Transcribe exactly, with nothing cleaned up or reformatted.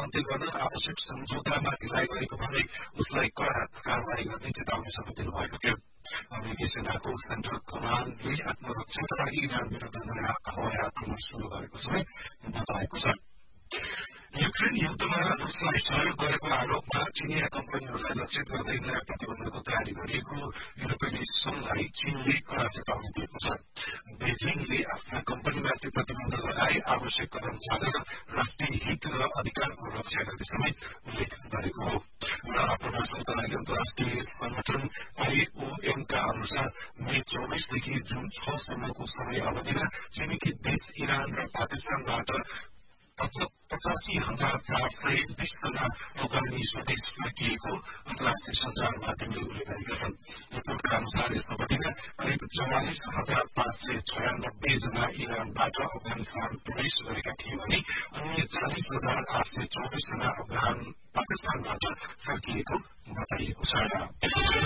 अन्त्य गर्न आवश्यक सम्झौतामा ढिलाइ गरेको भन्दै उसलाई कड़ा कारवाही गर्ने चेतावनी समेत दिनुभएको थियो। अमेरिकी सेनाको सेन्ट्रल कमान्डले आत्मरक्षाका लागि इरान विरुद्ध नयाँ हवाई आक्रमण शुरू गरेको समेत बताएको छ। युक्रेन युद्धमा रुसलाई सहयोग गरेको आरोपमा चिनिया कम्पनीहरूलाई लक्षित गर्दै नयाँ प्रतिबन्धको तयारी गरिएको युरोपेली संघलाई चीनले कड़ा चेतावनी दिएको छ। बेजिङले आफ्ना कम्पनीमाथि प्रतिबन्ध लगाए आवश्यक कदम चालेर राष्ट्रिय हित र अधिकारको रक्षा गर्ने समेत उल्लेख गरेको हो। र प्रदर्शनका लागि अन्तर्राष्ट्रिय संगठन आईओएम का अनुसार मे चौबीसदेखि जुन छ सम्मको समय अवधिमा छिमेकी देश इरान र पाकिस्तानबाट पचासी हजार चार सय बीस जना अफगानी स्वदेश फर्किएको अन्तर्राष्ट्रिय संचार माध्यमले उल्लेख गरेका छन्। रिपोर्टका अनुसार यस अवधिमा करिब चौवालिस हजार पाँच सय छयानब्बे जना इरानबाट अफगानिस्तान प्रवेश गरेका थिए भने अन्य चालिस हजार आठ सय चौबिस जना अफगान पाकिस्तानबाट फर्किएको बताइएको छ।